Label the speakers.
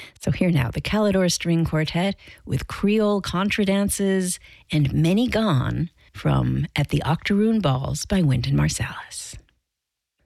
Speaker 1: So here now, the Calidor String Quartet with Creole contra dances and Many Gone from At the Octoroon Balls by Wynton Marsalis.